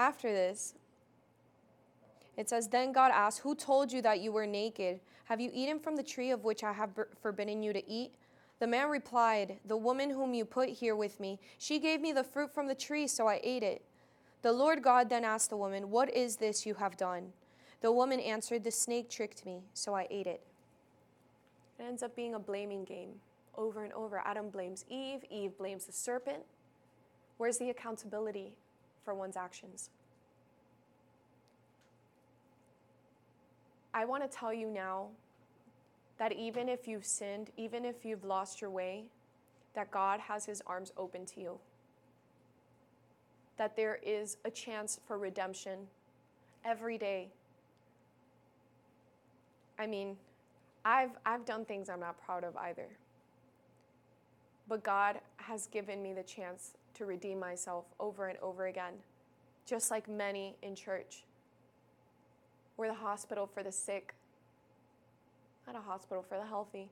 After this, it says, then God asked, who told you that you were naked? Have you eaten from the tree of which I have forbidden you to eat? The man replied, the woman whom you put here with me, she gave me the fruit from the tree, so I ate it. The Lord God then asked the woman, what is this you have done? The woman answered, the snake tricked me, so I ate it. It ends up being a blaming game over and over. Adam blames Eve. Eve blames the serpent. Where's the accountability for one's actions? I want to tell you now that even if you've sinned, even if you've lost your way, that God has his arms open to you. That there is a chance for redemption every day. I mean, I've done things I'm not proud of either. But God has given me the chance to redeem myself over and over again, just like many in church. We're the hospital for the sick, not a hospital for the healthy.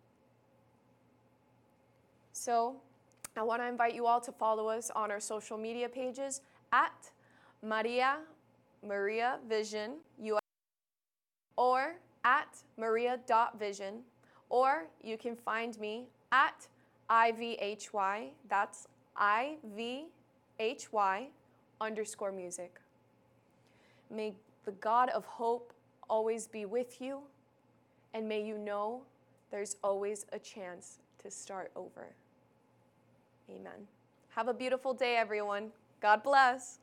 So I want to invite you all to follow us on our social media pages at Maria Vision US or at maria.vision, or you can find me at IVHY, that's IVHY_music. May the God of hope always be with you, and may you know there's always a chance to start over. Amen. Have a beautiful day, everyone. God bless.